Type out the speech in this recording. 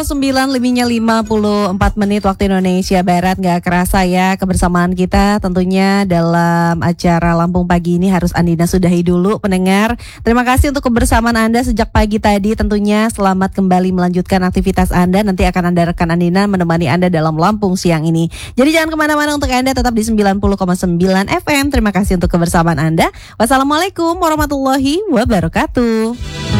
9 lebihnya 54 menit waktu Indonesia Barat. Gak kerasa ya kebersamaan kita tentunya dalam acara Lampung Pagi ini harus Andina sudahi dulu pendengar. Terima kasih untuk kebersamaan Anda sejak pagi tadi. Tentunya selamat kembali melanjutkan aktivitas Anda. Nanti akan Anda rekan Andina menemani Anda dalam Lampung siang ini. Jadi jangan kemana-mana untuk Anda tetap di 90,9 FM. Terima kasih untuk kebersamaan Anda. Wassalamualaikum warahmatullahi wabarakatuh.